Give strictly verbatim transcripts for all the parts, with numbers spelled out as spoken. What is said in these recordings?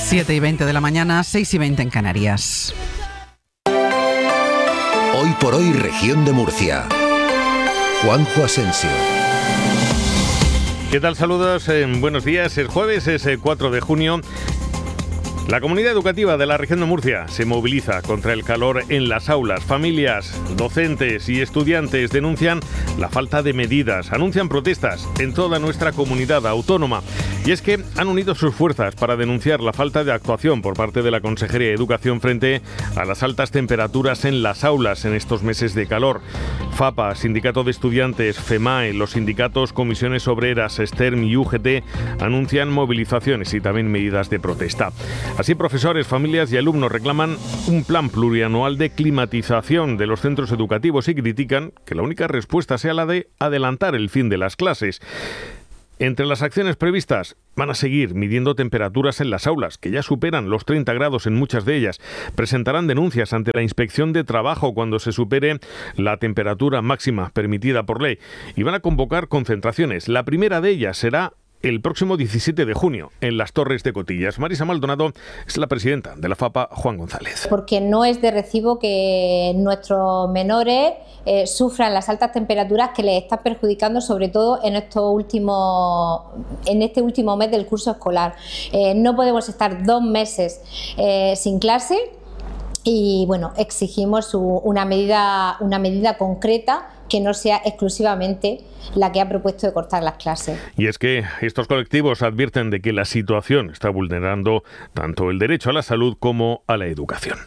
siete y veinte de la mañana, seis y veinte en Canarias. Hoy por hoy, región de Murcia. Juanjo Asensio. ¿Qué tal? Saludos, eh, buenos días. El jueves es el cuatro de junio. La comunidad educativa de la región de Murcia se moviliza contra el calor en las aulas. Familias, docentes y estudiantes denuncian la falta de medidas, anuncian protestas en toda nuestra comunidad autónoma. Y es que han unido sus fuerzas para denunciar la falta de actuación por parte de la Consejería de Educación frente a las altas temperaturas en las aulas en estos meses de calor. FAPA, Sindicato de Estudiantes, FEMAE, los sindicatos Comisiones Obreras, STERM y U G T anuncian movilizaciones y también medidas de protesta. Así, profesores, familias y alumnos reclaman un plan plurianual de climatización de los centros educativos y critican que la única respuesta sea la de adelantar el fin de las clases. Entre las acciones previstas van a seguir midiendo temperaturas en las aulas, que ya superan los treinta grados en muchas de ellas. Presentarán denuncias ante la Inspección de Trabajo cuando se supere la temperatura máxima permitida por ley. Y van a convocar concentraciones. La primera de ellas será el próximo diecisiete de junio, en las Torres de Cotillas. Marisa Maldonado es la presidenta de la FAPA, Juan González. Porque no es de recibo que nuestros menores eh, sufran las altas temperaturas que les están perjudicando, sobre todo en, estos últimos, en este último mes del curso escolar. Eh, no podemos estar dos meses eh, sin clase y, bueno, exigimos una medida, una medida concreta que no sea exclusivamente la que ha propuesto de cortar las clases. Y es que estos colectivos advierten de que la situación está vulnerando tanto el derecho a la salud como a la educación.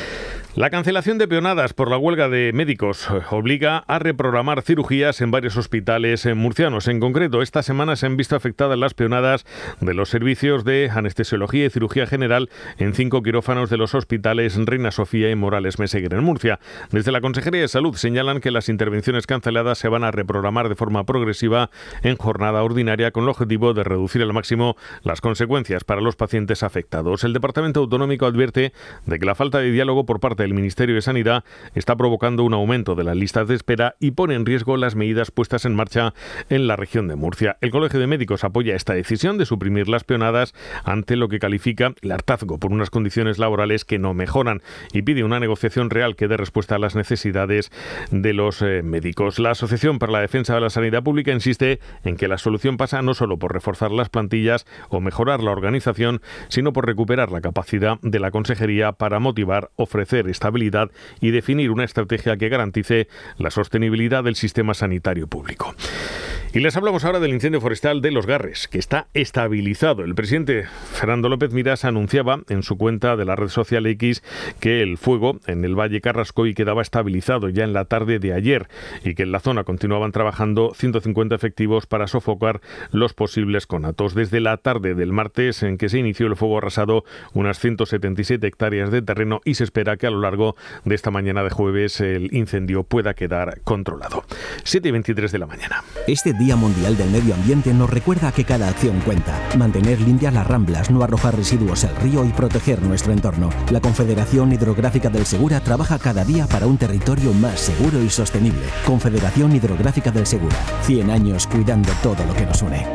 La cancelación de peonadas por la huelga de médicos obliga a reprogramar cirugías en varios hospitales murcianos. En concreto, esta semana se han visto afectadas las peonadas de los servicios de anestesiología y cirugía general en cinco quirófanos de los hospitales Reina Sofía y Morales Meseguer en Murcia. Desde la Consejería de Salud señalan que las intervenciones canceladas se van a reprogramar de forma progresiva en jornada ordinaria con el objetivo de reducir al máximo las consecuencias para los pacientes afectados. El Departamento Autonómico advierte de que la falta de diálogo por parte el Ministerio de Sanidad está provocando un aumento de las listas de espera y pone en riesgo las medidas puestas en marcha en la región de Murcia. El Colegio de Médicos apoya esta decisión de suprimir las peonadas ante lo que califica el hartazgo por unas condiciones laborales que no mejoran y pide una negociación real que dé respuesta a las necesidades de los eh, médicos. La Asociación para la Defensa de la Sanidad Pública insiste en que la solución pasa no solo por reforzar las plantillas o mejorar la organización, sino por recuperar la capacidad de la Consejería para motivar, ofrecer estabilidad y definir una estrategia que garantice la sostenibilidad del sistema sanitario público. Y les hablamos ahora del incendio forestal de Los Garres, que está estabilizado. El presidente Fernando López Miras anunciaba en su cuenta de la red social X que el fuego en el Valle Carrascoy quedaba estabilizado ya en la tarde de ayer y que en la zona continuaban trabajando ciento cincuenta efectivos para sofocar los posibles conatos. Desde la tarde del martes en que se inició el fuego arrasado unas ciento setenta y siete hectáreas de terreno y se espera que a lo largo de esta mañana de jueves el incendio pueda quedar controlado. siete y veintitrés de la mañana. Este Día Mundial del Medio Ambiente nos recuerda que cada acción cuenta. Mantener limpias las ramblas, no arrojar residuos al río y proteger nuestro entorno. La Confederación Hidrográfica del Segura trabaja cada día para un territorio más seguro y sostenible. Confederación Hidrográfica del Segura. cien años cuidando todo lo que nos une.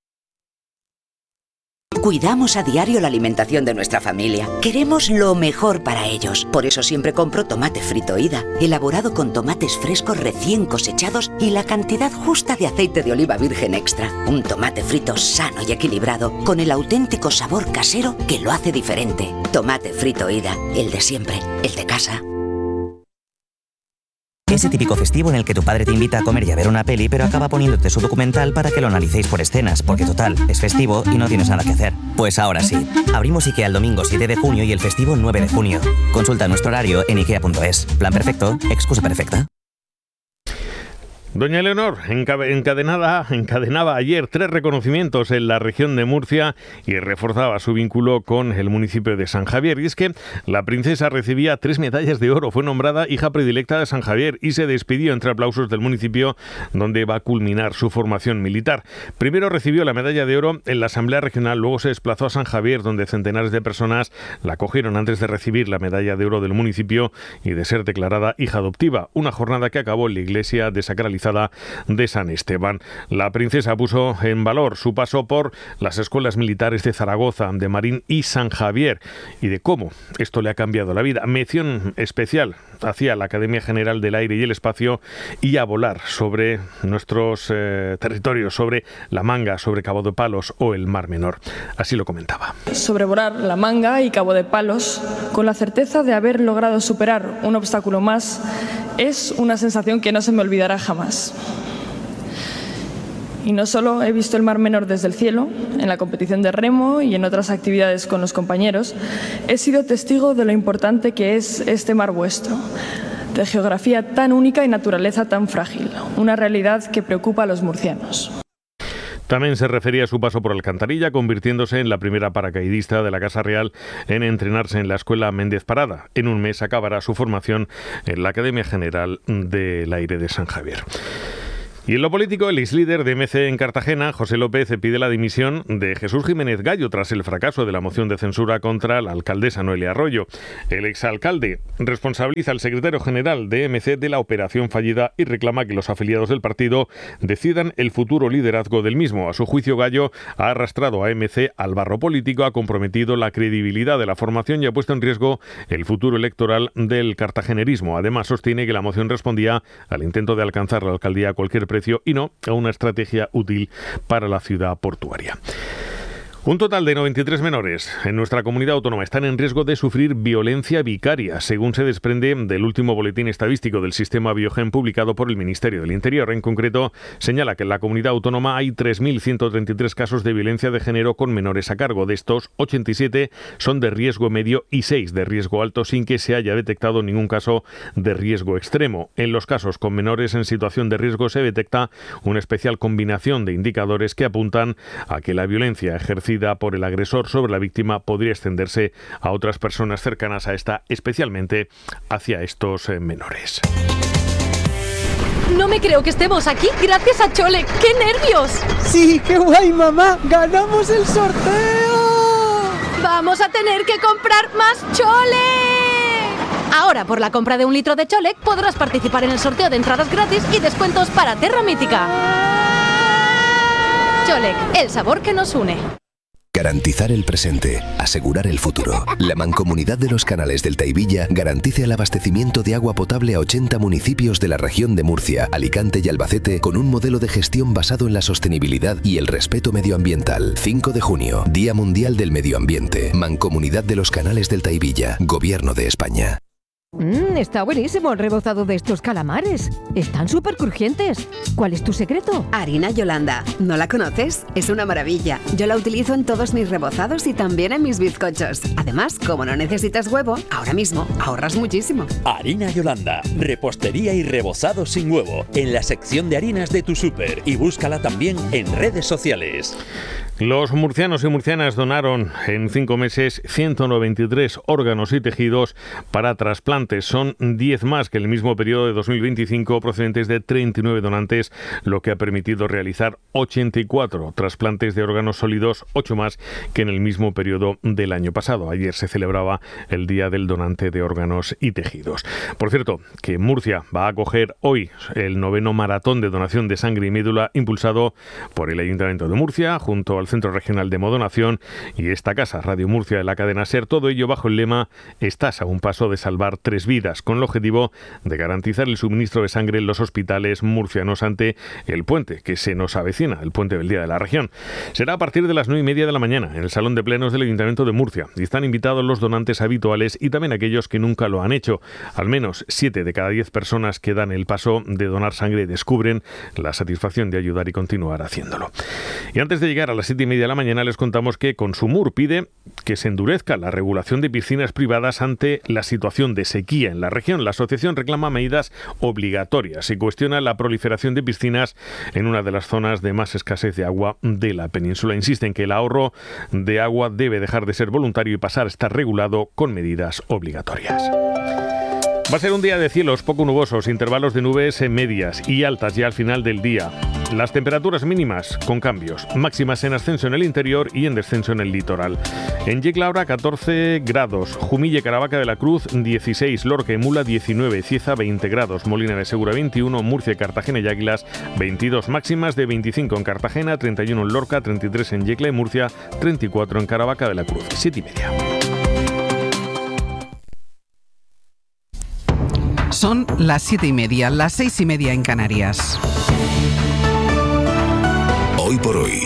Cuidamos a diario la alimentación de nuestra familia. Queremos lo mejor para ellos. Por eso siempre compro tomate frito Ida, elaborado con tomates frescos recién cosechados y la cantidad justa de aceite de oliva virgen extra. Un tomate frito sano y equilibrado, con el auténtico sabor casero que lo hace diferente. Tomate frito Ida, el de siempre, el de casa. Ese típico festivo en el que tu padre te invita a comer y a ver una peli, pero acaba poniéndote su documental para que lo analicéis por escenas, porque total, es festivo y no tienes nada que hacer. Pues ahora sí. Abrimos IKEA el domingo siete de junio y el festivo nueve de junio. Consulta nuestro horario en ikea punto es. Plan perfecto, excusa perfecta. Doña Leonor encadenada, encadenaba ayer tres reconocimientos en la región de Murcia y reforzaba su vínculo con el municipio de San Javier. Y es que la princesa recibía tres medallas de oro, fue nombrada hija predilecta de San Javier y se despidió entre aplausos del municipio donde va a culminar su formación militar. Primero recibió la medalla de oro en la Asamblea Regional, luego se desplazó a San Javier donde centenares de personas la acogieron antes de recibir la medalla de oro del municipio y de ser declarada hija adoptiva. Una jornada que acabó en la iglesia desacralizada especializada de San Esteban. La princesa puso en valor su paso por las escuelas militares de Zaragoza, de Marín y San Javier y de cómo esto le ha cambiado la vida. Mención especial hacia la Academia General del Aire y el Espacio y a volar sobre nuestros eh, territorios, sobre La Manga, sobre Cabo de Palos o el Mar Menor. Así lo comentaba. Sobrevolar La Manga y Cabo de Palos con la certeza de haber logrado superar un obstáculo más es una sensación que no se me olvidará jamás. Y no solo he visto el Mar Menor desde el cielo, en la competición de remo y en otras actividades con los compañeros, he sido testigo de lo importante que es este mar vuestro, de geografía tan única y naturaleza tan frágil, una realidad que preocupa a los murcianos. También se refería a su paso por Alcantarilla, convirtiéndose en la primera paracaidista de la Casa Real en entrenarse en la Escuela Méndez Parada. En un mes acabará su formación en la Academia General del Aire de San Javier. Y en lo político, el exlíder de M C en Cartagena, José López, pide la dimisión de Jesús Jiménez Gallo tras el fracaso de la moción de censura contra la alcaldesa Noelia Arroyo. El exalcalde responsabiliza al secretario general de M C de la operación fallida y reclama que los afiliados del partido decidan el futuro liderazgo del mismo. A su juicio, Gallo ha arrastrado a M C al barro político, ha comprometido la credibilidad de la formación y ha puesto en riesgo el futuro electoral del cartagenerismo. Además, sostiene que la moción respondía al intento de alcanzar la alcaldía a cualquier precio y no a una estrategia útil para la ciudad portuaria. Un total de noventa y tres menores en nuestra comunidad autónoma están en riesgo de sufrir violencia vicaria, según se desprende del último boletín estadístico del sistema Biogen publicado por el Ministerio del Interior. En concreto, señala que en la comunidad autónoma hay tres mil ciento treinta y tres casos de violencia de género con menores a cargo. De estos, ochenta y siete son de riesgo medio y seis de riesgo alto, sin que se haya detectado ningún caso de riesgo extremo. En los casos con menores en situación de riesgo se detecta una especial combinación de indicadores que apuntan a que la violencia ejercida por el agresor sobre la víctima podría extenderse a otras personas cercanas a esta, especialmente hacia estos eh, menores. No me creo que estemos aquí gracias a Chole. ¡Qué nervios! Sí, qué guay, mamá. ¡Ganamos el sorteo! ¡Vamos a tener que comprar más Chole! Ahora, por la compra de un litro de Chole, podrás participar en el sorteo de entradas gratis y descuentos para Terra Mítica. Chole, el sabor que nos une. Garantizar el presente, asegurar el futuro. La Mancomunidad de los Canales del Taivilla garantiza el abastecimiento de agua potable a ochenta municipios de la región de Murcia, Alicante y Albacete con un modelo de gestión basado en la sostenibilidad y el respeto medioambiental. cinco de junio, Día Mundial del Medio Ambiente. Mancomunidad de los Canales del Taivilla, Gobierno de España. Mmm, está buenísimo el rebozado de estos calamares. Están súper crujientes. ¿Cuál es tu secreto? Harina Yolanda. ¿No la conoces? Es una maravilla. Yo la utilizo en todos mis rebozados y también en mis bizcochos. Además, como no necesitas huevo, ahora mismo ahorras muchísimo. Harina Yolanda. Repostería y rebozado sin huevo. En la sección de harinas de tu súper. Y búscala también en redes sociales. Los murcianos y murcianas donaron en cinco meses ciento noventa y tres órganos y tejidos para trasplantes. Son diez más que en el mismo periodo de dos mil veinticinco, procedentes de treinta y nueve donantes, lo que ha permitido realizar ochenta y cuatro trasplantes de órganos sólidos, ocho más que en el mismo periodo del año pasado. Ayer se celebraba el Día del Donante de Órganos y Tejidos. Por cierto, que Murcia va a acoger hoy el noveno maratón de donación de sangre y médula impulsado por el Ayuntamiento de Murcia, junto al Centro Regional de Modonación y esta casa, Radio Murcia de la cadena SER, todo ello bajo el lema "Estás a un paso de salvar tres vidas", con el objetivo de garantizar el suministro de sangre en los hospitales murcianos ante el puente que se nos avecina, el puente del Día de la Región. Será a partir de las nueve y media de la mañana en el Salón de Plenos del Ayuntamiento de Murcia y están invitados los donantes habituales y también aquellos que nunca lo han hecho. Al menos siete de cada diez personas que dan el paso de donar sangre descubren la satisfacción de ayudar y continuar haciéndolo. Y antes de llegar a las siete y media de la mañana les contamos que Consumur pide que se endurezca la regulación de piscinas privadas ante la situación de sequía en la región. La asociación reclama medidas obligatorias y cuestiona la proliferación de piscinas en una de las zonas de más escasez de agua de la península. Insisten que el ahorro de agua debe dejar de ser voluntario y pasar a estar regulado con medidas obligatorias. Va a ser un día de cielos poco nubosos, intervalos de nubes en medias y altas ya al final del día. Las temperaturas mínimas con cambios, máximas en ascenso en el interior y en descenso en el litoral. En Yecla ahora catorce grados, Jumilla y Caravaca de la Cruz dieciséis, Lorca y Mula diecinueve, Cieza veinte grados, Molina de Segura veintiuno, Murcia, Cartagena y Águilas veintidós, máximas de veinticinco en Cartagena, treinta y uno en Lorca, treinta y tres en Yecla y Murcia, treinta y cuatro en Caravaca de la Cruz, siete y media. Son las siete y media, las seis y media en Canarias. Hoy por hoy,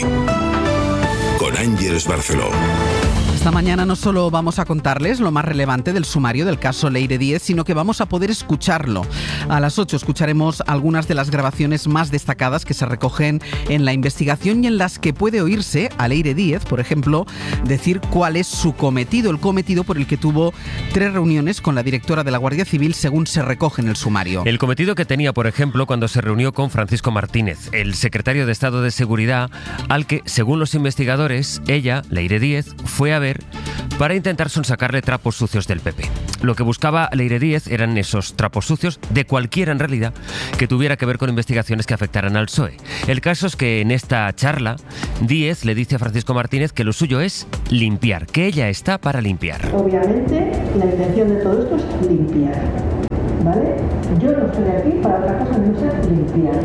con Ángeles Barceló. Esta mañana no solo vamos a contarles lo más relevante del sumario del caso Leire Díez, sino que vamos a poder escucharlo. A las ocho escucharemos algunas de las grabaciones más destacadas que se recogen en la investigación y en las que puede oírse a Leire Díez, por ejemplo, decir cuál es su cometido, el cometido por el que tuvo tres reuniones con la directora de la Guardia Civil, según se recoge en el sumario. El cometido que tenía, por ejemplo, cuando se reunió con Francisco Martínez, el secretario de Estado de Seguridad, al que, según los investigadores, ella, Leire Díez, fue a ver para intentar sonsacarle trapos sucios del P P. Lo que buscaba Leire Díez eran esos trapos sucios, de cualquiera en realidad, que tuviera que ver con investigaciones que afectaran al P S O E. El caso es que en esta charla, Díez le dice a Francisco Martínez que lo suyo es limpiar, que ella está para limpiar. Obviamente, la intención de todo esto es limpiar, ¿vale? Yo no estoy aquí para otra cosa, no es limpiar.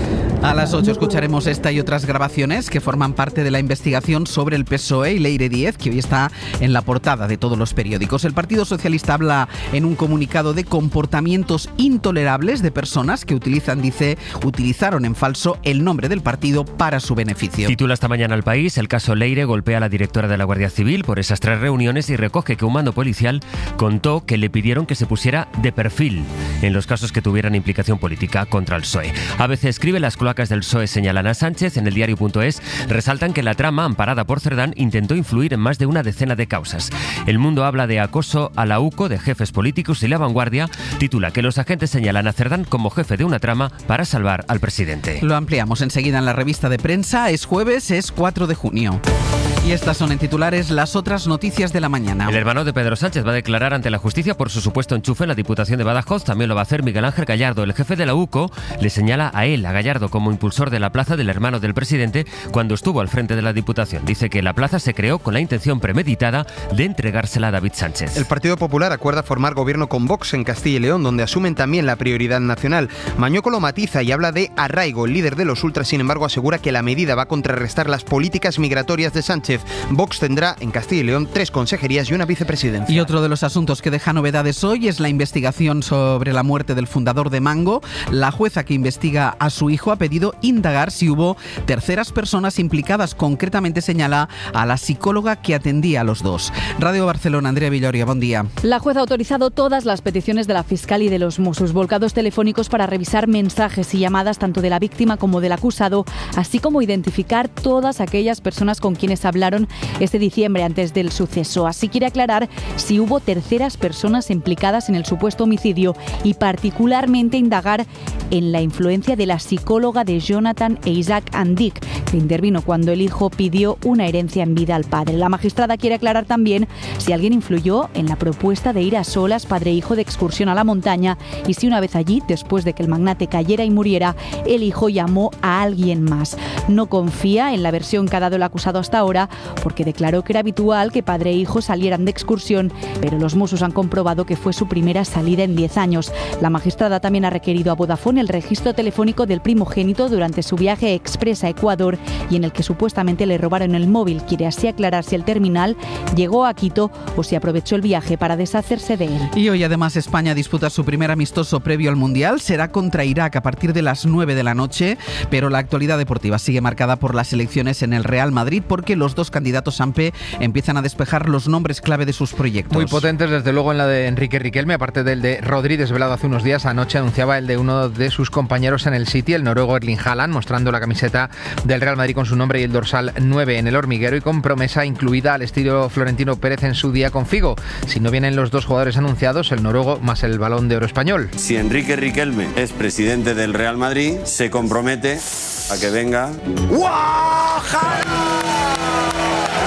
A las ocho escucharemos esta y otras grabaciones que forman parte de la investigación sobre el P S O E y Leire Díez, que hoy está en la portada de todos los periódicos. El Partido Socialista habla en un comunicado de comportamientos intolerables de personas que utilizan, dice, utilizaron en falso el nombre del partido para su beneficio. Titula esta mañana El País: el caso Leire golpea a la directora de la Guardia Civil por esas tres reuniones y recoge que un mando policial contó que le pidieron que se pusiera de perfil en los casos que tuvieran implicación política contra el P S O E. A veces escribe las cloacas del P S O E señalan a Sánchez. En el diario punto es resaltan que la trama, amparada por Cerdán, intentó influir en más de una decena de causas. El Mundo habla de acoso a la U C O de jefes políticos y La Vanguardia titula que los agentes señalan a Cerdán como jefe de una trama para salvar al presidente. Lo ampliamos enseguida en la revista de prensa. Es jueves, es cuatro de junio. Y estas son en titulares las otras noticias de la mañana. El hermano de Pedro Sánchez va a declarar ante la justicia por su supuesto enchufe en la Diputación de Badajoz. También lo va a hacer Miguel Ángel Gallardo. El jefe de la U C O le señala a él, a Gallardo, como impulsor de la plaza del hermano del presidente cuando estuvo al frente de la Diputación. Dice que la plaza se creó con la intención premeditada de entregársela a David Sánchez. El Partido Popular acuerda formar gobierno con Vox en Castilla y León, donde asumen también la prioridad nacional. Mañueco lo matiza y habla de arraigo. El líder de los ultras, sin embargo, asegura que la medida va a contrarrestar las políticas migratorias de Sánchez. Vox tendrá en Castilla y León tres consejerías y una vicepresidencia. Y otro de los asuntos que deja novedades hoy es la investigación sobre la muerte del fundador de Mango. La jueza que investiga a su hijo ha pedido indagar si hubo terceras personas implicadas. Concretamente señala a la psicóloga que atendía a los dos. Radio Barcelona, Andrea Villoria, buen día. La jueza ha autorizado todas las peticiones de la fiscal y de los Mossos, volcados telefónicos para revisar mensajes y llamadas tanto de la víctima como del acusado, así como identificar todas aquellas personas con quienes hablaron este diciembre antes del suceso. Así quiere aclarar si hubo terceras personas implicadas en el supuesto homicidio y particularmente indagar en la influencia de la psicóloga de Jonathan e Isaac Andic, que intervino cuando el hijo pidió una herencia en vida al padre. La magistrada quiere aclarar también si alguien influyó en la propuesta de ir a solas padre e hijo de excursión a la montaña y si una vez allí, después de que el magnate cayera y muriera, el hijo llamó a alguien más. No confía en la versión que ha dado el acusado hasta ahora porque declaró que era habitual que padre e hijo salieran de excursión, pero los Mossos han comprobado que fue su primera salida en diez años. La magistrada también ha requerido a Vodafone el registro telefónico del primogénito durante su viaje express a Ecuador y en el que supuestamente le robaron el móvil. Quiere así aclarar si el terminal llegó a Quito o si aprovechó el viaje para deshacerse de él. Y hoy además España disputa su primer amistoso previo al Mundial. Será contra Irak a partir de las nueve de la noche, pero la actualidad deportiva sigue marcada por las elecciones en el Real Madrid porque los dos candidatos A M P empiezan a despejar los nombres clave de sus proyectos. Muy potentes, desde luego, en la de Enrique Riquelme, aparte del de Rodri, desvelado hace unos días. Anoche anunciaba el de uno de sus compañeros en el City, el noruego Erling Haaland, mostrando la camiseta del Real Madrid con su nombre y el dorsal nueve en el hormiguero y con promesa incluida al estilo Florentino Pérez en su día con Figo. Si no vienen los dos jugadores anunciados, el noruego más el Balón de Oro español. Si Enrique Riquelme es presidente del Real Madrid, se compromete a que venga... ¡Guau!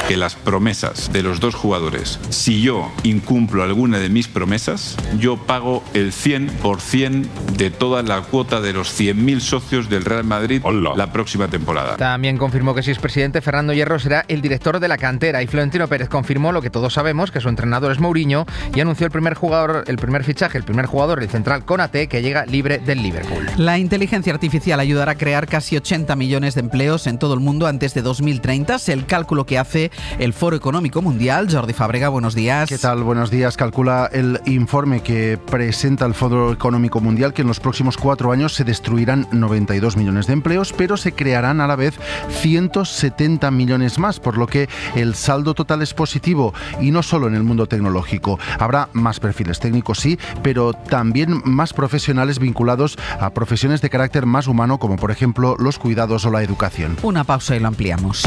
que las promesas de los dos jugadores, si yo incumplo alguna de mis promesas, yo pago el cien por ciento de toda la cuota de los cien mil socios del Real Madrid Hola. la próxima temporada. También confirmó que si es presidente, Fernando Hierro será el director de la cantera, y Florentino Pérez confirmó lo que todos sabemos, que su entrenador es Mourinho, y anunció el primer jugador, el primer fichaje, el primer jugador, el central Konaté, que llega libre del Liverpool. La inteligencia artificial ayudará a crear casi ochenta millones de empleos en todo el mundo antes de dos mil treinta. Es el cálculo que hace el Foro Económico Mundial. Jordi Fábrega, buenos días. ¿Qué tal? Buenos días. Calcula el informe que presenta el Foro Económico Mundial que en los próximos cuatro años se destruirán noventa y dos millones de empleos, pero se crearán a la vez ciento setenta millones más, por lo que el saldo total es positivo, y no solo en el mundo tecnológico. Habrá más perfiles técnicos, sí, pero también más profesionales vinculados a profesiones de carácter más humano, como por ejemplo los cuidados o la educación. Una pausa y lo ampliamos.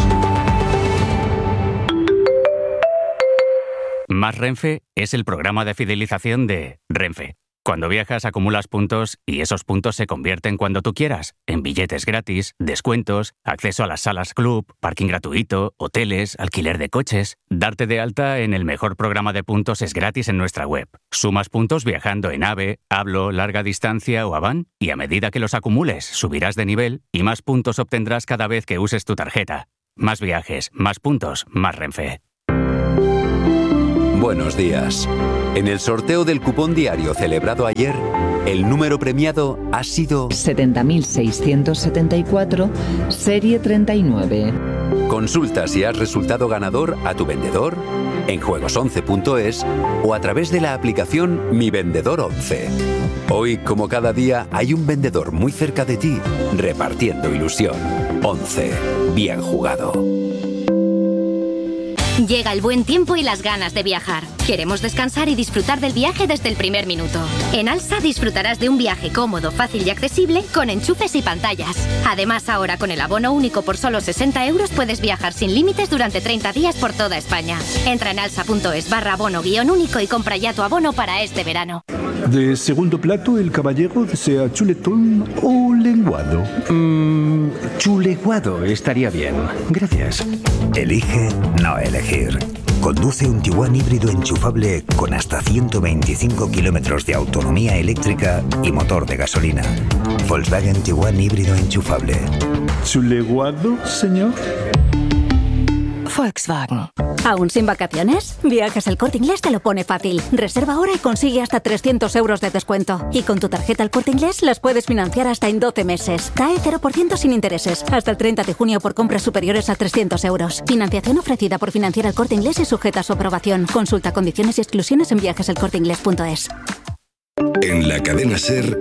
Más Renfe es el programa de fidelización de Renfe. Cuando viajas acumulas puntos y esos puntos se convierten cuando tú quieras en billetes gratis, descuentos, acceso a las salas club, parking gratuito, hoteles, alquiler de coches. Darte de alta en el mejor programa de puntos es gratis en nuestra web. Sumas puntos viajando en AVE, Hablo, Larga Distancia o Avan, y a medida que los acumules subirás de nivel y más puntos obtendrás cada vez que uses tu tarjeta. Más viajes, más puntos, más Renfe. Buenos días. En el sorteo del cupón diario celebrado ayer, el número premiado ha sido setenta mil seiscientos setenta y cuatro, serie treinta y nueve. Consulta si has resultado ganador a tu vendedor, en juegos once punto es o a través de la aplicación Mi Vendedor once. Hoy, como cada día, hay un vendedor muy cerca de ti, repartiendo ilusión. once. Bien jugado. Llega el buen tiempo y las ganas de viajar. Queremos descansar y disfrutar del viaje desde el primer minuto. En Alsa disfrutarás de un viaje cómodo, fácil y accesible con enchufes y pantallas. Además, ahora con el abono único por solo sesenta euros puedes viajar sin límites durante treinta días por toda España. Entra en alsa.es barra abono guión único y compra ya tu abono para este verano. De segundo plato, el caballero desea chuletón o lenguado. Mm, chuleguado estaría bien. Gracias. Elige no elegir. Conduce un Tiguan híbrido enchufable con hasta ciento veinticinco kilómetros de autonomía eléctrica y motor de gasolina. Volkswagen Tiguan híbrido enchufable. ¿Chuleguado, señor? Volkswagen. ¿Aún sin vacaciones? Viajes El Corte Inglés te lo pone fácil. Reserva ahora y consigue hasta trescientos euros de descuento. Y con tu tarjeta El Corte Inglés las puedes financiar hasta en doce meses. C A E cero por ciento sin intereses. Hasta el treinta de junio por compras superiores a trescientos euros. Financiación ofrecida por Financiera El Corte Inglés y sujeta a su aprobación. Consulta condiciones y exclusiones en viajes el corte inglés punto es. En la cadena SER,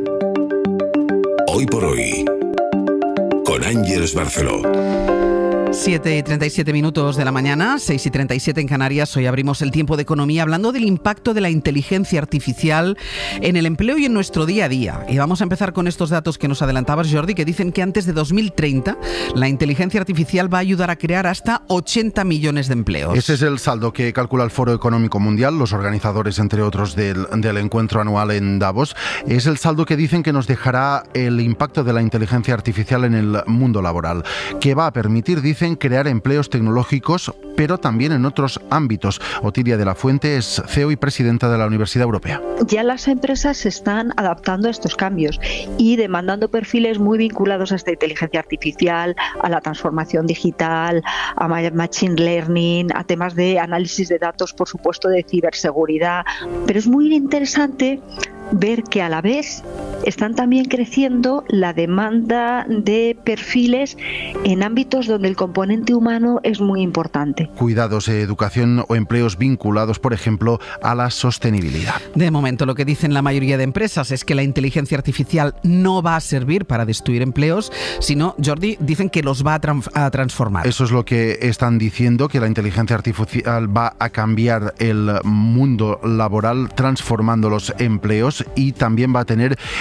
Hoy por Hoy, con Ángeles Barceló. siete y treinta y siete minutos de la mañana, seis y treinta y siete en Canarias. Hoy abrimos el tiempo de economía hablando del impacto de la inteligencia artificial en el empleo y en nuestro día a día. Y vamos a empezar con estos datos que nos adelantabas, Jordi, que dicen que antes de dos mil treinta la inteligencia artificial va a ayudar a crear hasta ochenta millones de empleos. Ese es el saldo que calcula el Foro Económico Mundial, los organizadores, entre otros, del, del encuentro anual en Davos. Es el saldo que dicen que nos dejará el impacto de la inteligencia artificial en el mundo laboral, que va a permitir, dicen, crear empleos tecnológicos, pero también en otros ámbitos. Otilia de la Fuente es C E O y presidenta de la Universidad Europea. Ya las empresas se están adaptando a estos cambios y demandando perfiles muy vinculados a esta inteligencia artificial, a la transformación digital, a machine learning, a temas de análisis de datos, por supuesto, de ciberseguridad. Pero es muy interesante ver que a la vez están también creciendo la demanda de perfiles en ámbitos donde el componente humano es muy importante. Cuidados, educación o empleos vinculados, por ejemplo, a la sostenibilidad. De momento, lo que dicen la mayoría de empresas es que la inteligencia artificial no va a servir para destruir empleos, sino, Jordi, dicen que los va a, tra- a transformar. Eso es lo que están diciendo, que la inteligencia artificial va a cambiar el mundo laboral transformando los empleos y también va a tener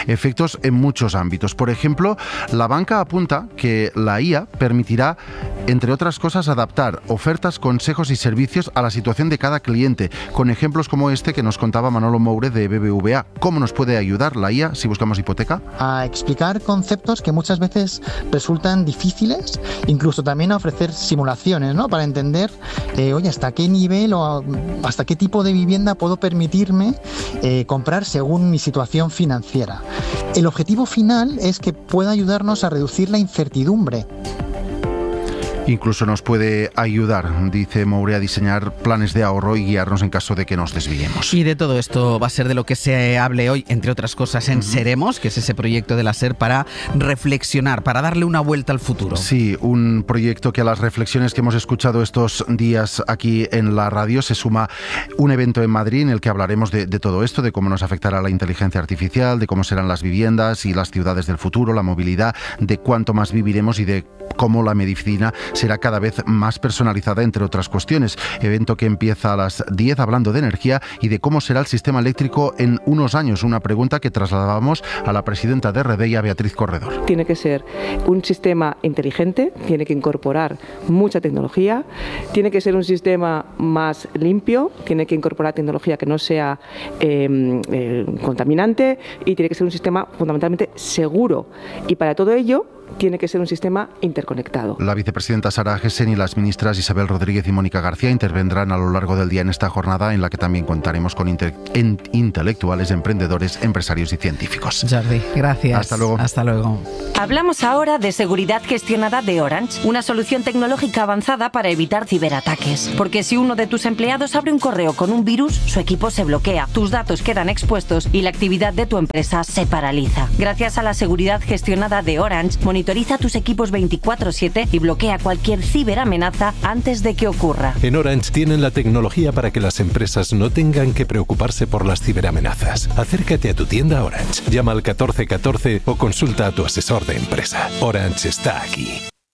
efectos en muchos ámbitos. Por ejemplo, la banca apunta que la I A permitirá, entre otras cosas, adaptar ofertas, consejos y servicios a la situación de cada cliente, con ejemplos como este que nos contaba Manolo Moure de B B V A. ¿Cómo nos puede ayudar la I A si buscamos hipoteca? A explicar conceptos que muchas veces resultan difíciles, incluso también a ofrecer simulaciones, ¿no? Para entender, eh, oye, hasta qué nivel o hasta qué tipo de vivienda puedo permitirme eh, comprar según mi situación financiera. El objetivo final es que pueda ayudarnos a reducir la incertidumbre. Incluso nos puede ayudar, dice Moure, a diseñar planes de ahorro y guiarnos en caso de que nos desviemos. Y de todo esto va a ser de lo que se hable hoy, entre otras cosas, en uh-huh. Seremos, que es ese proyecto de la SER para reflexionar, para darle una vuelta al futuro. Sí, un proyecto que a las reflexiones que hemos escuchado estos días aquí en la radio se suma un evento en Madrid en el que hablaremos de, de todo esto, de cómo nos afectará la inteligencia artificial, de cómo serán las viviendas y las ciudades del futuro, la movilidad, de cuánto más viviremos y de cómo la medicina será cada vez más personalizada, entre otras cuestiones. Evento que empieza a las diez hablando de energía y de cómo será el sistema eléctrico en unos años. Una pregunta que trasladábamos a la presidenta de Redeia, Beatriz Corredor. Tiene que ser un sistema inteligente, tiene que incorporar mucha tecnología, tiene que ser un sistema más limpio, tiene que incorporar tecnología que no sea eh, eh, contaminante y tiene que ser un sistema fundamentalmente seguro. Y para todo ello tiene que ser un sistema interconectado. La vicepresidenta Sara Gessen y las ministras Isabel Rodríguez y Mónica García intervendrán a lo largo del día en esta jornada en la que también contaremos con inte- en intelectuales, emprendedores, empresarios y científicos. Jordi, gracias. Hasta luego. Hasta luego. Hablamos ahora de seguridad gestionada de Orange, una solución tecnológica avanzada para evitar ciberataques. Porque si uno de tus empleados abre un correo con un virus, su equipo se bloquea, tus datos quedan expuestos y la actividad de tu empresa se paraliza. Gracias a la seguridad gestionada de Orange, monitoriza tus equipos veinticuatro siete y bloquea cualquier ciberamenaza antes de que ocurra. En Orange tienen la tecnología para que las empresas no tengan que preocuparse por las ciberamenazas. Acércate a tu tienda Orange, llama al catorce catorce o consulta a tu asesor de empresa. Orange está aquí.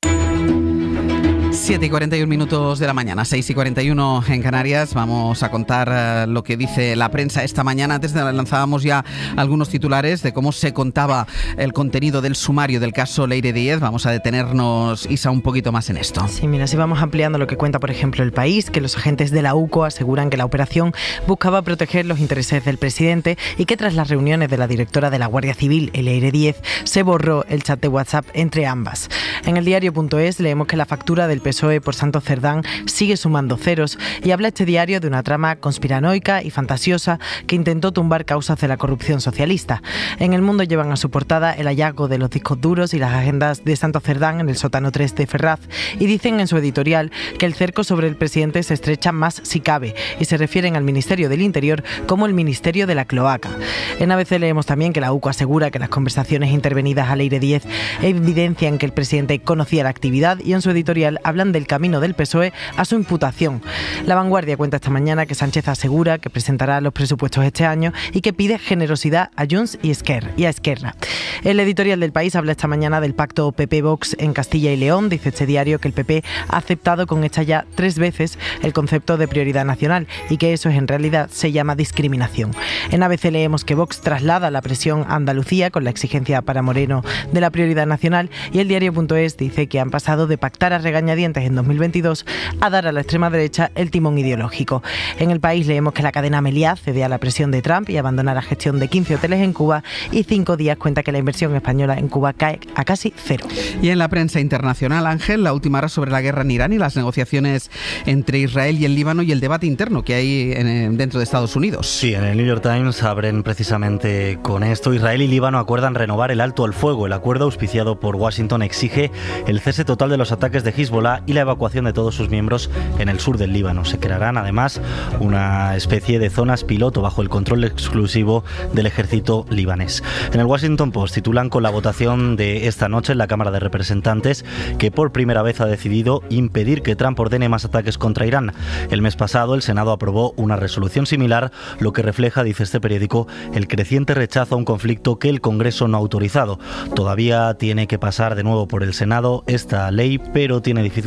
siete y cuarenta y uno minutos de la mañana, seis y cuarenta y uno en Canarias. Vamos a contar uh, lo que dice la prensa esta mañana. Antes de lanzábamos ya algunos titulares de cómo se contaba el contenido del sumario del caso Leire Díez. Vamos a detenernos, Isa, un poquito más en esto. Sí, mira, si vamos ampliando lo que cuenta, por ejemplo, El País, que los agentes de la U C O aseguran que la operación buscaba proteger los intereses del presidente y que tras las reuniones de la directora de la Guardia Civil, Leire Díez, se borró el chat de WhatsApp entre ambas. En el diario punto es leemos que la factura del P S O E por Santos Cerdán sigue sumando ceros y habla este diario de una trama conspiranoica y fantasiosa que intentó tumbar causas de la corrupción socialista. En El Mundo llevan a su portada el hallazgo de los discos duros y las agendas de Santos Cerdán en el sótano tres de Ferraz y dicen en su editorial que el cerco sobre el presidente se estrecha más si cabe y se refieren al Ministerio del Interior como el Ministerio de la Cloaca. En A B C leemos también que la U C O asegura que las conversaciones intervenidas a Leire Díez evidencian que el presidente conocía la actividad y en su editorial hablan del camino del P S O E a su imputación. La Vanguardia cuenta esta mañana que Sánchez asegura que presentará los presupuestos este año y que pide generosidad a Junts y, Esquerra, y a Esquerra. El editorial del País habla esta mañana del pacto P P-Vox en Castilla y León. Dice este diario que el P P ha aceptado con esta ya tres veces el concepto de prioridad nacional y que eso en realidad se llama discriminación. En A B C leemos que Vox traslada la presión a Andalucía con la exigencia para Moreno de la prioridad nacional y el diario punto es dice que han pasado de pactar a regañadientes en dos mil veintidós a dar a la extrema derecha el timón ideológico. En El País leemos que la cadena Meliá cede a la presión de Trump y abandona la gestión de quince hoteles en Cuba y Cinco Días cuenta que la inversión española en Cuba cae a casi cero. Y en la prensa internacional, Ángel, la última hora sobre la guerra en Irán y las negociaciones entre Israel y el Líbano y el debate interno que hay en, dentro de Estados Unidos. Sí, en el New York Times abren precisamente con esto. Israel y Líbano acuerdan renovar el alto al fuego. El acuerdo auspiciado por Washington exige el cese total de los ataques de Hezbollah y la evacuación de todos sus miembros en el sur del Líbano. Se crearán además una especie de zonas piloto bajo el control exclusivo del ejército libanés. En el Washington Post titulan con la votación de esta noche en la Cámara de Representantes que por primera vez ha decidido impedir que Trump ordene más ataques contra Irán. El mes pasado el Senado aprobó una resolución similar, lo que refleja, dice este periódico, el creciente rechazo a un conflicto que el Congreso no ha autorizado. Todavía tiene que pasar de nuevo por el Senado esta ley, pero tiene difícil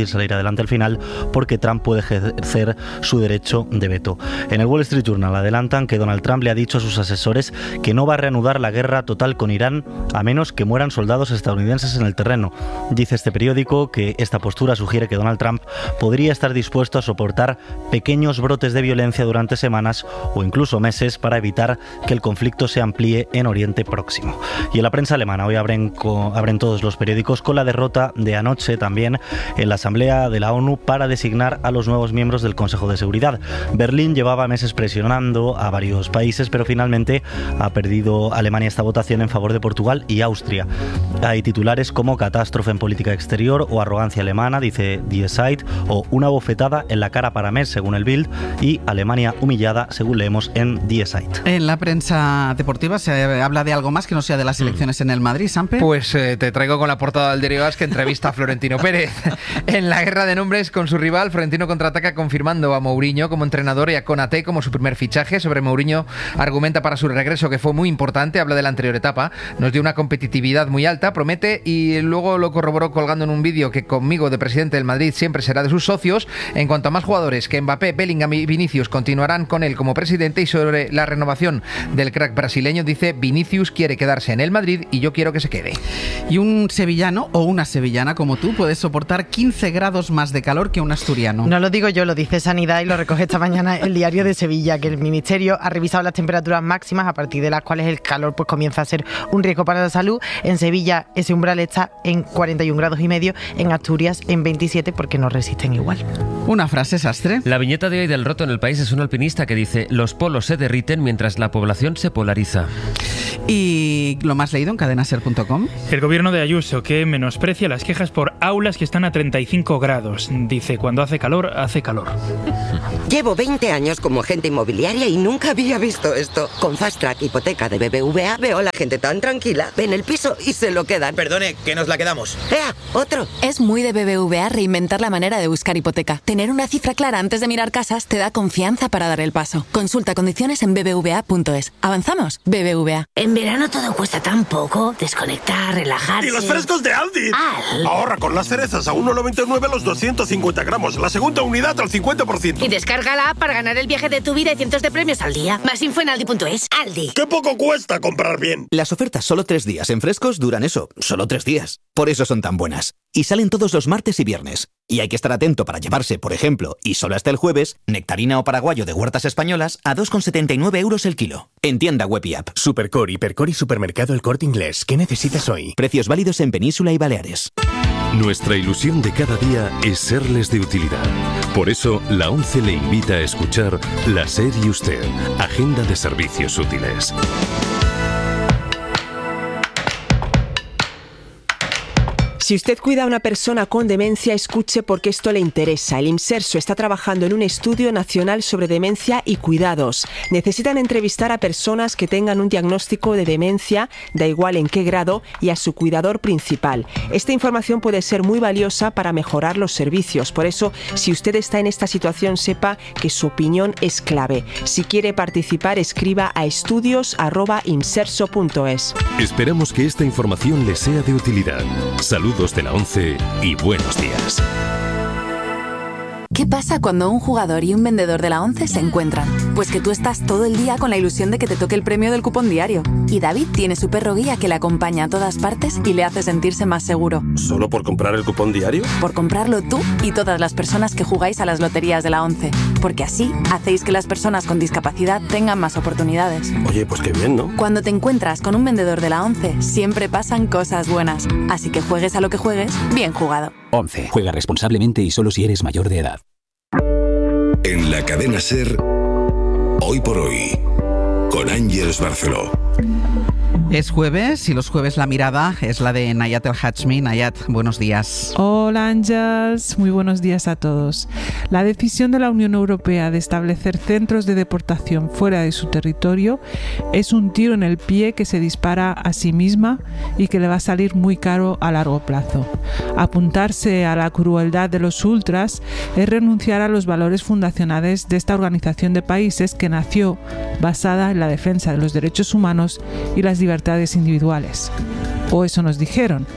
difícil salir adelante al final porque Trump puede ejercer su derecho de veto. En el Wall Street Journal adelantan que Donald Trump le ha dicho a sus asesores que no va a reanudar la guerra total con Irán a menos que mueran soldados estadounidenses en el terreno. Dice este periódico que esta postura sugiere que Donald Trump podría estar dispuesto a soportar pequeños brotes de violencia durante semanas o incluso meses para evitar que el conflicto se amplíe en Oriente Próximo. Y en la prensa alemana hoy abren, con, abren todos los periódicos con la derrota de anoche también en la Asamblea de la ONU para designar a los nuevos miembros del Consejo de Seguridad. Berlín llevaba meses presionando a varios países, pero finalmente ha perdido Alemania esta votación en favor de Portugal y Austria. Hay titulares como catástrofe en política exterior o arrogancia alemana, dice Die Zeit, o una bofetada en la cara para Merz, según el Bild, y Alemania humillada, según leemos en Die Zeit. En la prensa deportiva se habla de algo más que no sea de las elecciones mm. en el Madrid, Sampe. Pues eh, te traigo con la portada del Diario As que entrevista a Florentino Pérez. En la guerra de nombres con su rival, Florentino contraataca confirmando a Mourinho como entrenador y a Konaté como su primer fichaje. Sobre Mourinho argumenta para su regreso que fue muy importante, habla de la anterior etapa, nos dio una competitividad muy alta, promete, y luego lo corroboró colgando en un vídeo que conmigo de presidente del Madrid siempre será de sus socios. En cuanto a más jugadores, que Mbappé, Bellingham y Vinicius continuarán con él como presidente, y sobre la renovación del crack brasileño dice: Vinicius quiere quedarse en el Madrid y yo quiero que se quede. Y un sevillano o una sevillana como tú puede soportar quince grados más de calor que un asturiano. No lo digo yo, lo dice Sanidad y lo recoge esta mañana el Diario de Sevilla, que el Ministerio ha revisado las temperaturas máximas a partir de las cuales el calor pues comienza a ser un riesgo para la salud. En Sevilla ese umbral está en cuarenta y un grados y medio, en Asturias en veintisiete, porque no resisten igual. Una frase, Sastre. La viñeta de hoy del Roto en el País es un alpinista que dice: los polos se derriten mientras la población se polariza. Y lo más leído en cadena ser punto com. El gobierno de Ayuso, que menosprecia las quejas por aulas que están a treinta y cinco grados. Dice: cuando hace calor, hace calor. Llevo veinte años como agente inmobiliaria y nunca había visto esto. Con Fast Track Hipoteca de B B V A veo a la gente tan tranquila. Ven el piso y se lo quedan. Perdone, que nos la quedamos. ¡Ea! ¡Otro! Es muy de B B V A reinventar la manera de buscar hipoteca. Tener una cifra clara antes de mirar casas te da confianza para dar el paso. Consulta condiciones en b b v a punto es. ¿Avanzamos? B B V A. En verano todo cuesta tan poco. Desconectar, relajarse. ¡Y los frescos de Aldi! ¡Al! Ahorra con las cerezas a uno noventa y nueve los doscientos cincuenta gramos. La segunda unidad al cincuenta por ciento. Y descarga la app para ganar el viaje de tu vida y cientos de premios al día. Más info en aldi punto es. Aldi. ¡Qué poco cuesta comprar bien! Las ofertas solo tres días en frescos duran eso, solo tres días. Por eso son tan buenas. Y salen todos los martes y viernes. Y hay que estar atento para llevarse, por ejemplo, y solo hasta el jueves, nectarina o paraguayo de huertas españolas a dos con setenta y nueve euros el kilo. En tienda web y app. Supercore, Hipercore y Supermercado El Corte Inglés. ¿Qué necesitas hoy? Precios válidos en Península y Baleares. Nuestra ilusión de cada día es serles de utilidad. Por eso, la ONCE le invita a escuchar La SER y Usted, Agenda de Servicios Útiles. Si usted cuida a una persona con demencia, escuche porque esto le interesa. El IMSERSO está trabajando en un estudio nacional sobre demencia y cuidados. Necesitan entrevistar a personas que tengan un diagnóstico de demencia, da igual en qué grado, y a su cuidador principal. Esta información puede ser muy valiosa para mejorar los servicios. Por eso, si usted está en esta situación, sepa que su opinión es clave. Si quiere participar, escriba a estudios arroba imserso punto es. Esperamos que esta información le sea de utilidad. Saludos de la ONCE y buenos días. ¿Qué pasa cuando un jugador y un vendedor de la ONCE se encuentran? Pues que tú estás todo el día con la ilusión de que te toque el premio del cupón diario. Y David tiene su perro guía que le acompaña a todas partes y le hace sentirse más seguro. ¿Solo por comprar el cupón diario? Por comprarlo tú y todas las personas que jugáis a las loterías de la ONCE. Porque así hacéis que las personas con discapacidad tengan más oportunidades. Oye, pues qué bien, ¿no? Cuando te encuentras con un vendedor de la ONCE, siempre pasan cosas buenas. Así que juegues a lo que juegues, bien jugado. ONCE. Juega responsablemente y solo si eres mayor de edad. En la cadena SER, Hoy por Hoy, con Ángeles Barceló. Es jueves y los jueves la mirada es la de Nayat El Hachmi. Nayat, buenos días. Hola Ángels, muy buenos días a todos. La decisión de la Unión Europea de establecer centros de deportación fuera de su territorio es un tiro en el pie que se dispara a sí misma y que le va a salir muy caro a largo plazo. Apuntarse a la crueldad de los ultras es renunciar a los valores fundacionales de esta organización de países que nació basada en la defensa de los derechos humanos y las libertades individuales. O eso nos dijeron.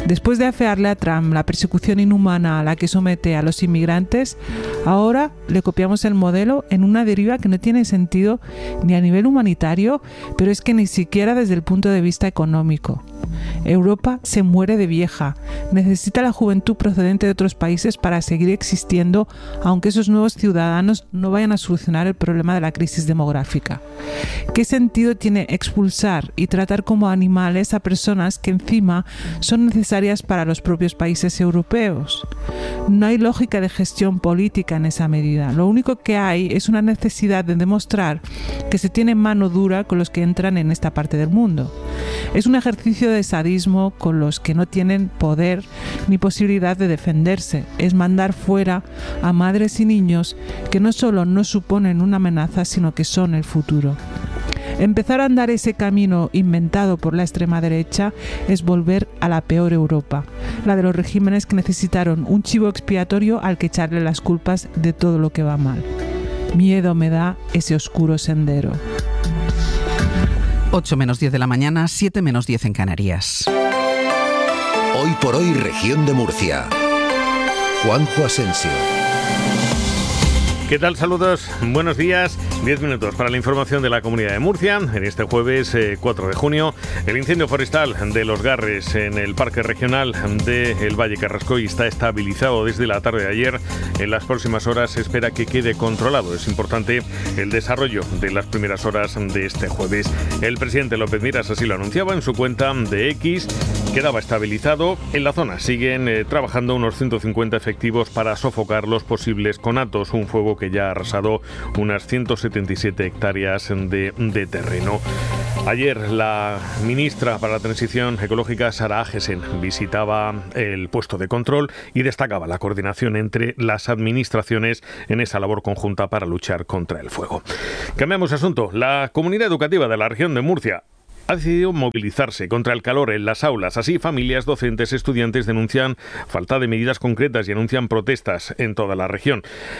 Después de afearle a Trump la persecución inhumana a la que somete a los inmigrantes, ahora le copiamos el modelo en una deriva que no tiene sentido ni a nivel humanitario, pero es que ni siquiera desde el punto de vista económico. Europa se muere de vieja, necesita la juventud procedente de otros países para seguir existiendo, aunque esos nuevos ciudadanos no vayan a solucionar el problema de la crisis demográfica. ¿Qué sentido tiene expulsar y tratar como animales a personas que encima son necesarias para los propios países europeos? No hay lógica de gestión política en esa medida. Lo único que hay es una necesidad de demostrar que se tiene mano dura con los que entran en esta parte del mundo. Es un ejercicio de sadismo con los que no tienen poder ni posibilidad de defenderse. Es mandar fuera a madres y niños que no solo no suponen una amenaza, sino que son el futuro. Empezar a andar ese camino inventado por la extrema derecha es volver a la peor Europa, la de los regímenes que necesitaron un chivo expiatorio al que echarle las culpas de todo lo que va mal. Miedo me da ese oscuro sendero. ocho menos diez de la mañana, siete menos diez en Canarias. Hoy por hoy, región de Murcia. Juanjo Asensio. ¿Qué tal? Saludos, buenos días. diez minutos para la información de la Comunidad de Murcia. En este jueves eh, cuatro de junio, el incendio forestal de Los Garres en el Parque Regional del Valle Carrascoy está estabilizado desde la tarde de ayer. En las próximas horas se espera que quede controlado. Es importante el desarrollo de las primeras horas de este jueves. El presidente López Miras así lo anunciaba en su cuenta de X. Quedaba estabilizado. En la zona siguen eh, trabajando unos ciento cincuenta efectivos para sofocar los posibles conatos, un fuego que ya ha arrasado unas ciento setenta y siete hectáreas de, de terreno. Ayer la ministra para la Transición Ecológica, Sara Agesen, visitaba el puesto de control y destacaba la coordinación entre las administraciones en esa labor conjunta para luchar contra el fuego. Cambiamos de asunto. La comunidad educativa de la región de Murcia ha decidido movilizarse contra el calor en las aulas. Así, familias, docentes, estudiantes denuncian falta de medidas concretas y anuncian protestas en toda la región.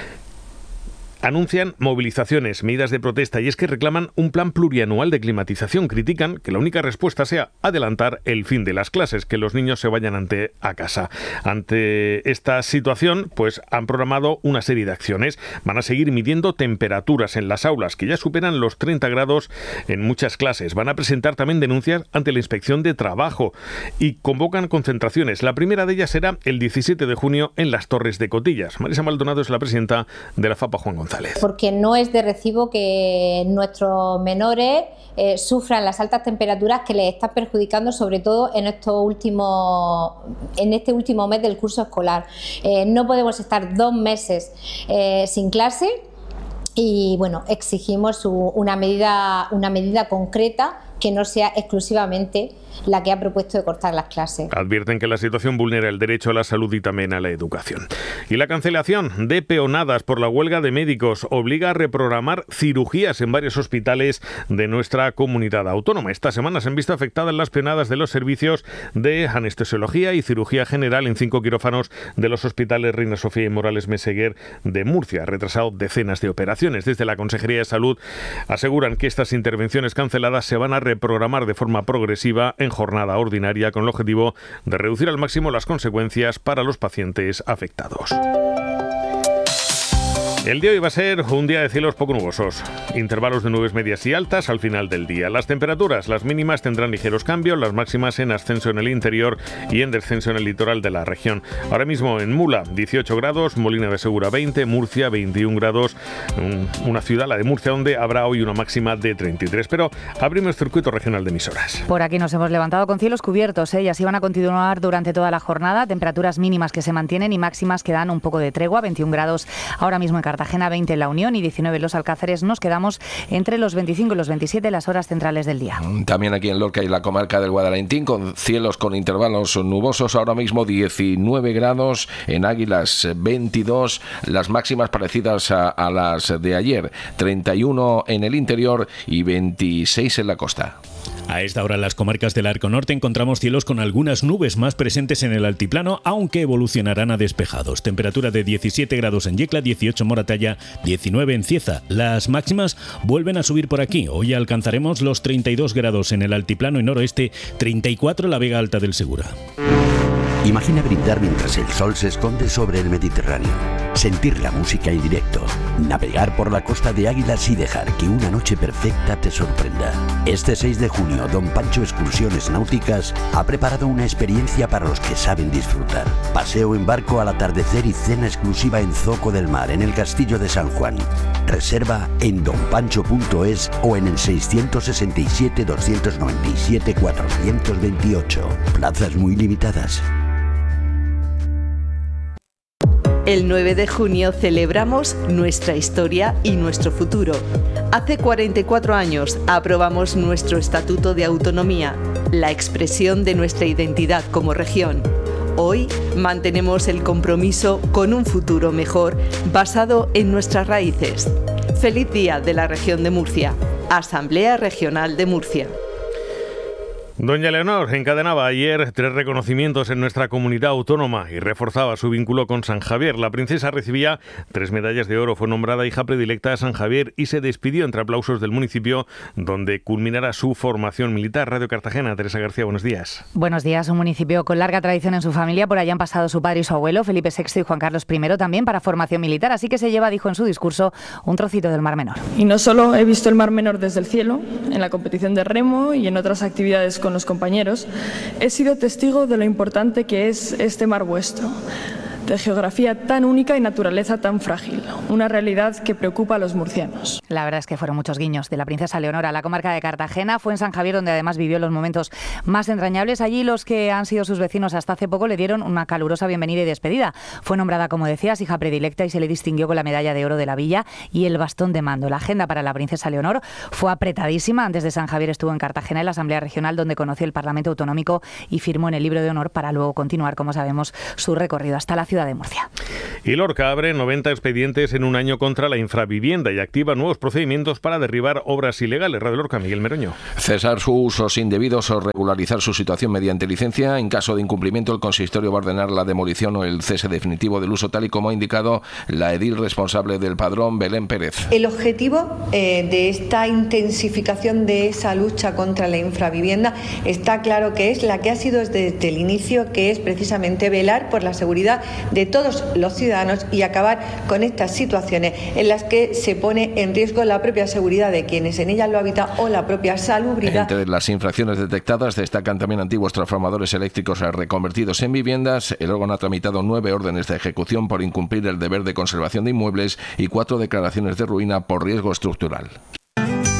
Anuncian movilizaciones, medidas de protesta, y es que reclaman un plan plurianual de climatización. Critican que la única respuesta sea adelantar el fin de las clases, que los niños se vayan ante a casa. Ante esta situación, pues han programado una serie de acciones. Van a seguir midiendo temperaturas en las aulas, que ya superan los treinta grados en muchas clases. Van a presentar también denuncias ante la Inspección de Trabajo y convocan concentraciones. La primera de ellas será el diecisiete de junio en las Torres de Cotillas. Marisa Maldonado es la presidenta de la FAPA Juan González. Porque no es de recibo que nuestros menores eh, sufran las altas temperaturas que les están perjudicando, sobre todo en estos últimos, en este último mes del curso escolar. Eh, no podemos estar dos meses eh, sin clase y bueno, exigimos una medida, una medida concreta que no sea exclusivamente la que ha propuesto de cortar las clases. Advierten que la situación vulnera el derecho a la salud y también a la educación. Y la cancelación de peonadas por la huelga de médicos obliga a reprogramar cirugías en varios hospitales de nuestra comunidad autónoma. Esta semana se han visto afectadas las peonadas de los servicios de anestesiología y cirugía general en cinco quirófanos de los hospitales Reina Sofía y Morales Meseguer de Murcia. Ha retrasado decenas de operaciones. Desde la Consejería de Salud aseguran que estas intervenciones canceladas se van a reprogramar de forma progresiva en jornada ordinaria con el objetivo de reducir al máximo las consecuencias para los pacientes afectados. El día de hoy va a ser un día de cielos poco nubosos, intervalos de nubes medias y altas al final del día. Las temperaturas, las mínimas tendrán ligeros cambios, las máximas en ascenso en el interior y en descenso en el litoral de la región. Ahora mismo en Mula, dieciocho grados, Molina de Segura veinte, Murcia veintiún grados, una ciudad, la de Murcia, donde habrá hoy una máxima de treinta y tres. Pero abrimos el circuito regional de emisoras. Por aquí nos hemos levantado con cielos cubiertos, ¿eh? Y así van a continuar durante toda la jornada, temperaturas mínimas que se mantienen y máximas que dan un poco de tregua, veintiún grados ahora mismo en Cartagena. Cartagena, veinte en La Unión y diecinueve en Los Alcázares. Nos quedamos entre los veinticinco y los veintisiete las horas centrales del día. También aquí en Lorca y la comarca del Guadalentín, con cielos con intervalos nubosos. Ahora mismo diecinueve grados, en Águilas veintidós, las máximas parecidas a, a las de ayer, treinta y uno en el interior y veintiséis en la costa. A esta hora en las comarcas del Arco Norte encontramos cielos con algunas nubes más presentes en el altiplano, aunque evolucionarán a despejados. Temperatura de diecisiete grados en Yecla, dieciocho en Moratalla, diecinueve en Cieza. Las máximas vuelven a subir por aquí. Hoy alcanzaremos los treinta y dos grados en el altiplano y noroeste, treinta y cuatro en la Vega Alta del Segura. Imagina brindar mientras el sol se esconde sobre el Mediterráneo, sentir la música en directo, navegar por la costa de Águilas y dejar que una noche perfecta te sorprenda. Este seis de junio, Don Pancho Excursiones Náuticas ha preparado una experiencia para los que saben disfrutar. Paseo en barco al atardecer y cena exclusiva en Zoco del Mar, en el Castillo de San Juan. Reserva en don pancho punto es o en el seiscientos sesenta y siete, doscientos noventa y siete, cuatrocientos veintiocho. Plazas muy limitadas. El nueve de junio celebramos nuestra historia y nuestro futuro. Hace cuarenta y cuatro años aprobamos nuestro Estatuto de Autonomía, la expresión de nuestra identidad como región. Hoy mantenemos el compromiso con un futuro mejor basado en nuestras raíces. Feliz Día de la Región de Murcia. Asamblea Regional de Murcia. Doña Leonor encadenaba ayer tres reconocimientos en nuestra comunidad autónoma y reforzaba su vínculo con San Javier. La princesa recibía tres medallas de oro, fue nombrada hija predilecta de San Javier y se despidió entre aplausos del municipio, donde culminará su formación militar. Radio Cartagena, Teresa García, buenos días. Buenos días. Un municipio con larga tradición en su familia. Por allá han pasado su padre y su abuelo, Felipe sexto y Juan Carlos primero, también para formación militar. Así que se lleva, dijo en su discurso, un trocito del Mar Menor. Y no solo he visto el Mar Menor desde el cielo, en la competición de remo y en otras actividades con los compañeros, he sido testigo de lo importante que es este mar vuestro, de geografía tan única y naturaleza tan frágil, una realidad que preocupa a los murcianos. La verdad es que fueron muchos guiños de la princesa Leonor a la comarca de Cartagena. Fue en San Javier donde además vivió los momentos más entrañables. Allí los que han sido sus vecinos hasta hace poco le dieron una calurosa bienvenida y despedida. Fue nombrada, como decías, hija predilecta y se le distinguió con la medalla de oro de la Villa y el bastón de mando. La agenda para la princesa Leonor fue apretadísima. Antes de San Javier estuvo en Cartagena, en la Asamblea Regional, donde conoció el Parlamento Autonómico y firmó en el libro de honor para luego continuar, como sabemos, su recorrido hasta la ciudad de Murcia. Y Lorca abre noventa expedientes en un año contra la infravivienda y activa nuevos procedimientos para derribar obras ilegales. Radio Lorca, Miguel Meroño. Cesar sus usos indebidos o regularizar su situación mediante licencia. En caso de incumplimiento, el consistorio va a ordenar la demolición o el cese definitivo del uso, tal y como ha indicado la edil responsable del padrón, Belén Pérez. El objetivo eh, de esta intensificación de esa lucha contra la infravivienda está claro que es la que ha sido desde el inicio, que es precisamente velar por la seguridad de todos los ciudadanos y acabar con estas situaciones en las que se pone en riesgo la propia seguridad de quienes en ellas lo habitan o la propia salubridad. Entre las infracciones detectadas destacan también antiguos transformadores eléctricos reconvertidos en viviendas. El órgano ha tramitado nueve órdenes de ejecución por incumplir el deber de conservación de inmuebles y cuatro declaraciones de ruina por riesgo estructural.